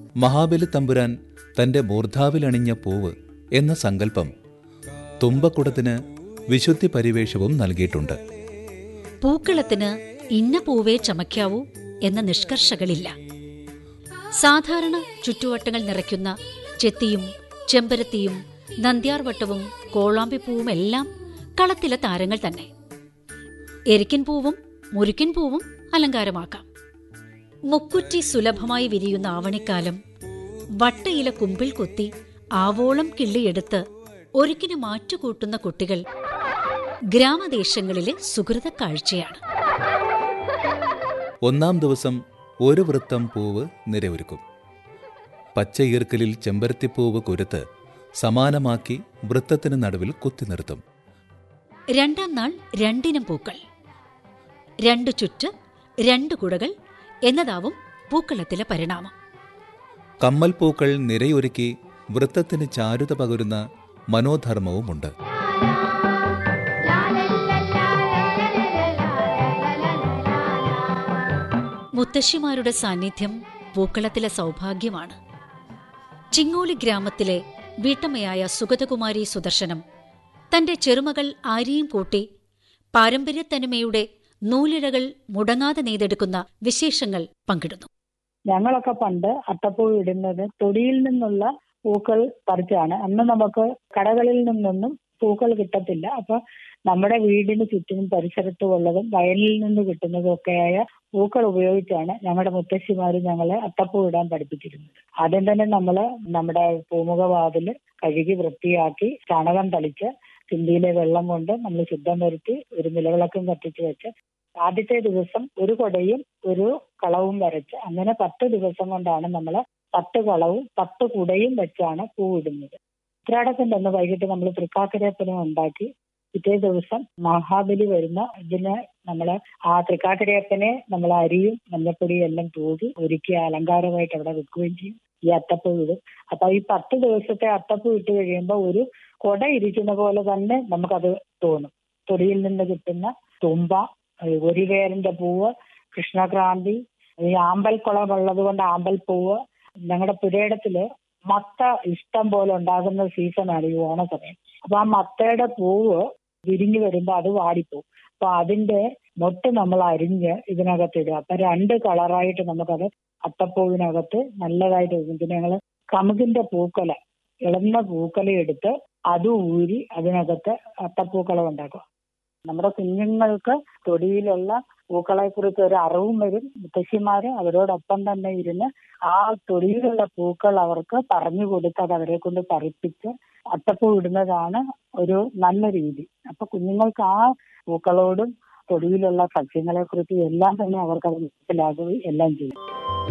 മഹാബലി തമ്പുരാൻ തന്റെ മൂർധാവിലണിഞ്ഞ പൂവ് എന്ന സങ്കല്പം തുമ്പക്കുടത്തിന് വിശുദ്ധി പരിവേഷവും നൽകിയിട്ടുണ്ട്. പൂക്കളത്തിന് ഇന്ന പൂവേ ചമയ്ക്കാവൂ എന്ന നിഷ്കർഷകളില്ല. സാധാരണ ചുറ്റുവട്ടങ്ങൾ നിറയ്ക്കുന്ന ചെത്തിയും ചെമ്പരത്തിയും നന്ദ്യാർവട്ടവും കോളാമ്പിപ്പൂവുമെല്ലാം കളത്തിലെ താരങ്ങൾ തന്നെ. എരിക്കൻ പൂവും മുരുക്കൻ പൂവും അലങ്കാരമാക്കാം. മുക്കുറ്റി സുലഭമായി വിരിയുന്ന ആവണിക്കാലം വട്ടയില കുമ്പിൾ കൊത്തി ആവോളം കിള്ളിയെടുത്ത് ഒരുക്കിന് മാറ്റുകൂട്ടുന്ന കുട്ടികൾ ഗ്രാമദേശങ്ങളിലെ സുഹൃത കാഴ്ചയാണ്. ഒന്നാം ദിവസം ഒരു വൃത്തം പൂവ് നിരയൊരുക്കും. പച്ച ഈർക്കലിൽ ചെമ്പരത്തിപ്പൂവ് കുരുത്ത് സമാനമാക്കി വൃത്തത്തിന് നടുവിൽ കുത്തി നിർത്തും. രണ്ടാം നാൾ രണ്ടിനം പൂക്കൾ, 2 ചുറ്റ് 2 കുടകൾ എന്നതാവും പൂക്കളത്തിലെ പരിണാമം. കമ്മൽ പൂക്കൾ നിരയൊരുക്കി വൃത്തത്തിന് ചാരുത പകരുന്ന മനോധർമ്മവുമുണ്ട്. മുത്തശ്ശിമാരുടെ സാന്നിധ്യം പൂക്കളത്തിലെ സൗഭാഗ്യമാണ്. ചിങ്ങോലി ഗ്രാമത്തിലെ വീട്ടമ്മയായ സുഗതകുമാരി സുദർശനം തന്റെ ചെറുമകൾ ആരെയും കൂട്ടി പാരമ്പര്യത്തനിമയുടെ നൂലിഴകൾ മുടങ്ങാതെ നെയ്തെടുക്കുന്ന വിശേഷങ്ങൾ പങ്കിടുന്നു. ഞങ്ങളൊക്കെ പണ്ട് അത്തപ്പൂ ഇടുന്നത് തൊടിയിൽ നിന്നുള്ള പൂക്കൾ പറിച്ചാണ്. അന്ന് നമുക്ക് കടകളിൽ നിന്നൊന്നും പൂക്കൾ കിട്ടത്തില്ല. അപ്പൊ നമ്മുടെ വീടിന് ചുറ്റിനും പരിസരത്തും ഉള്ളതും വയലിൽ നിന്ന് കിട്ടുന്നതും ഒക്കെയായ പൂക്കൾ ഉപയോഗിച്ചാണ് ഞങ്ങളുടെ മുത്തശ്ശിമാര് ഞങ്ങളെ അത്തപ്പൂ ഇടാൻ പഠിപ്പിച്ചിരുന്നത്. ആദ്യം തന്നെ നമ്മള് നമ്മുടെ പൂമുഖവാതില് കഴുകി വൃത്തിയാക്കി ചാണകം തളിച്ച് ചിന്തിയിലെ വെള്ളം കൊണ്ട് നമ്മൾ ശുദ്ധം വരുത്തി ഒരു നിലവിളക്കും കത്തിച്ച് വെച്ച് ആദ്യത്തെ ദിവസം ഒരു കൊടയും ഒരു കളവും വരച്ച് അങ്ങനെ 10 ദിവസം കൊണ്ടാണ് നമ്മൾ 10 കളവും 10 കുടയും വെച്ചാണ് പൂ ഇടുന്നത്. ഉത്രാടത്തിന്റെ അന്ന് വൈകിട്ട് നമ്മൾ തൃക്കാക്കരയപ്പനെ ഉണ്ടാക്കി പിറ്റേ ദിവസം മഹാബലി വരുന്ന ഇതിന് നമ്മള് ആ തൃക്കാക്കരയപ്പനെ നമ്മൾ അരിയും മഞ്ഞപ്പൊടിയും എല്ലാം തൂകി ഒരുക്കി അലങ്കാരമായിട്ട് അവിടെ വെക്കുകയും ചെയ്യും. ഈ അത്തപ്പൂ ഇടും. അപ്പൊ ഈ 10 ദിവസത്തെ അത്തപ്പൂ ഇട്ട് കഴിയുമ്പോൾ ഒരു കൊട ഇരിക്കുന്ന പോലെ തന്നെ നമുക്കത് തോന്നും. തൊടിയിൽ നിന്ന് കിട്ടുന്ന തുമ്പ, ഒരു വേരിന്റെ പൂവ്, കൃഷ്ണക്രാന്തി, ഈ ആമ്പൽക്കുളം ഉള്ളത് കൊണ്ട് ആമ്പൽപ്പൂവ്. ഞങ്ങളുടെ പുരയിടത്തില് മത്ത ഇഷ്ടം പോലെ ഉണ്ടാകുന്ന സീസണാണ് ഈ ഓണസമയം. അപ്പൊ ആ മത്തയുടെ പൂവ് വിരിഞ്ഞു വരുമ്പോ അത് വാടിപ്പോവും. അപ്പൊ അതിന്റെ മൊട്ട് നമ്മൾ അരിഞ്ഞ് ഇതിനകത്തിടുക. അപ്പൊ 2 കളറായിട്ട് നമുക്കത് അത്തപ്പൂവിനകത്ത് നല്ലതായിട്ട് വരും. പിന്നെ ഞങ്ങള് കമുകിന്റെ പൂക്കല, ഇളന്ന പൂക്കല എടുത്ത് അത് ഊരി അതിനകത്ത് അത്തപ്പൂക്കളം ഉണ്ടാക്കും. നമ്മുടെ കുഞ്ഞുങ്ങൾക്ക് തൊടിയിലുള്ള പൂക്കളെ കുറിച്ച് ഒരു അറിവും വരും. മുത്തശ്ശിമാര് അവരോടൊപ്പം തന്നെ ഇരുന്ന് ആ തൊടിയിലുള്ള പൂക്കൾ അവർക്ക് പറഞ്ഞു കൊടുത്ത് അത് അവരെ കൊണ്ട് പറിപ്പിച്ച് അത്തപ്പൂ ഇടുന്നതാണ് ഒരു നല്ല രീതി. അപ്പൊ കുഞ്ഞുങ്ങൾക്ക് ആ പൂക്കളോടും തൊടിയിലുള്ള സസ്യങ്ങളെ കുറിച്ച് എല്ലാം തന്നെ അവർക്ക് അത് മനസ്സിലാകുകയും എല്ലാം ചെയ്യും.